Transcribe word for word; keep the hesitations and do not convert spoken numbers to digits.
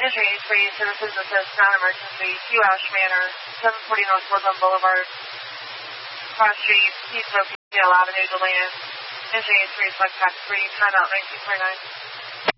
Entry three services that says non-emergency, Hugh Ash Manor, seven forty North Woodland Boulevard, Cross Street, East Oak Avenue, DeLand. Entry three, select tax three, timeout nineteen twenty-nine.